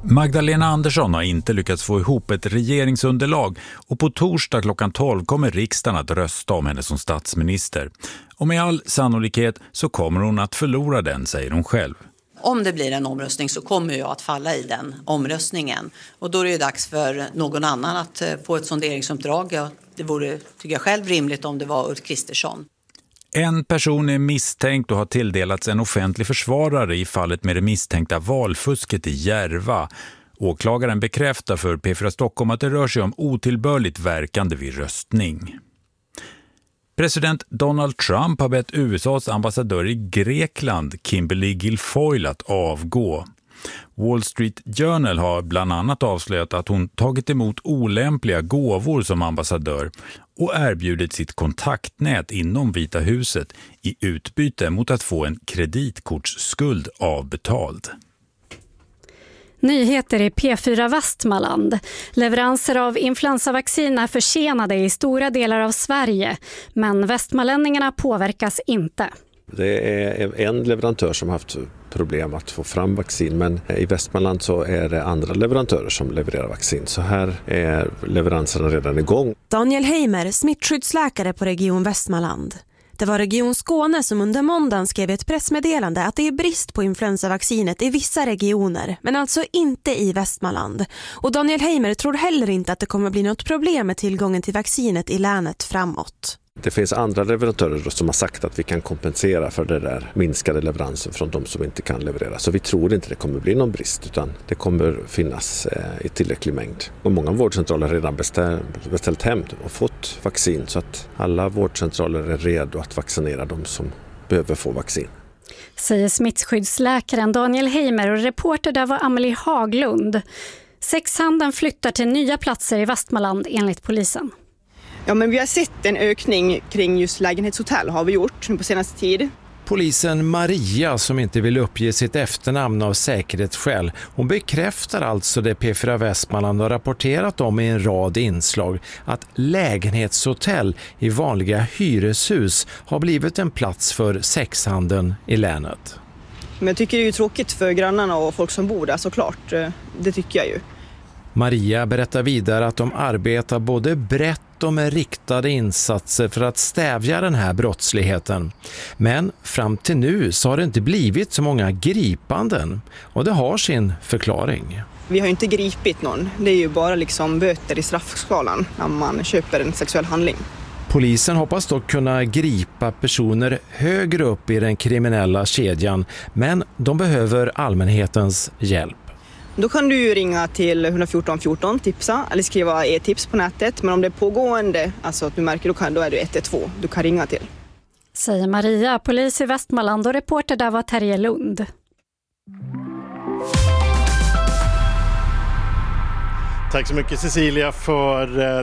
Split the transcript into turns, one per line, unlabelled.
Magdalena Andersson har inte lyckats få ihop ett regeringsunderlag och på torsdag klockan 12 kommer riksdagen att rösta om henne som statsminister. Och med all sannolikhet så kommer hon att förlora den, säger hon själv.
Om det blir en omröstning så kommer jag att falla i den omröstningen. Och då är det dags för någon annan att få ett sonderingsuppdrag. Det vore, tycker jag själv, rimligt om det var Ulf Kristersson.
En person är misstänkt och har tilldelats en offentlig försvarare i fallet med det misstänkta valfusket i Järva. Åklagaren bekräftar för P4 Stockholm att det rör sig om otillbörligt verkande vid röstning. President Donald Trump har bett USAs ambassadör i Grekland, Kimberly Guilfoyle, att avgå. Wall Street Journal har bland annat avslöjat att hon tagit emot olämpliga gåvor som ambassadör och erbjudit sitt kontaktnät inom Vita huset i utbyte mot att få en kreditkortsskuld avbetald.
Nyheter i P4 Västmanland. Leveranser av influensavaccin är försenade i stora delar av Sverige, men västmanlänningarna påverkas inte.
Det är en leverantör som har haft problem att få fram vaccin, men i Västmanland så är det andra leverantörer som levererar vaccin. Så här är leveranserna redan igång.
Daniel Heimer, smittskyddsläkare på Region Västmanland. Det var Region Skåne som under måndagen skrev ett pressmeddelande att det är brist på influensavaccinet i vissa regioner, men alltså inte i Västmanland. Och Daniel Heimer tror heller inte att det kommer bli något problem med tillgången till vaccinet i länet framåt.
Det finns andra leverantörer som har sagt att vi kan kompensera för det där minskade leveransen från de som inte kan leverera. Så vi tror inte det kommer bli någon brist, utan det kommer finnas i tillräcklig mängd. Och många vårdcentraler har redan beställt hem och fått vaccin, så att alla vårdcentraler är redo att vaccinera de som behöver få vaccin.
Säger smittskyddsläkaren Daniel Heimer, och reporter där var Amelie Haglund. Sexhandeln flyttar till nya platser i Västmanland enligt polisen.
Ja, men vi har sett en ökning kring just lägenhetshotell har vi gjort nu på senaste tid.
Polisen Maria, som inte vill uppge sitt efternamn av säkerhetsskäl, hon bekräftar alltså det P4 Västmanland har rapporterat om i en rad inslag, att lägenhetshotell i vanliga hyreshus har blivit en plats för sexhandeln i länet.
Men jag tycker det är ju tråkigt för grannarna och folk som bor där, såklart. Det tycker jag ju.
Maria berättar vidare att de arbetar både brett och med riktade insatser för att stävja den här brottsligheten. Men fram till nu så har det inte blivit så många gripanden, och det har sin förklaring.
Vi har ju inte gripit någon. Det är ju bara liksom böter i straffskalan när man köper en sexuell handling.
Polisen hoppas dock kunna gripa personer högre upp i den kriminella kedjan, men de behöver allmänhetens hjälp.
Då kan du ju ringa till 114 14, tipsa eller skriva e-tips på nätet. Men om det är pågående, alltså att du märker, då är det 112 du kan ringa till.
Säger Maria, polis i Västmanland, och reporter där var Terje Lund.
Tack så mycket Cecilia för